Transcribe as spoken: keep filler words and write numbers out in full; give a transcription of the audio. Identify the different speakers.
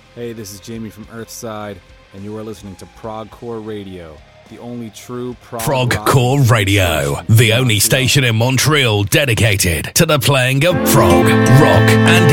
Speaker 1: Hey, this is Jamie from Earthside, and you are listening to Progcore Radio, the only true prog
Speaker 2: Progcore Radio,
Speaker 1: station
Speaker 2: the only station in Montreal dedicated to the playing of prog, rock, and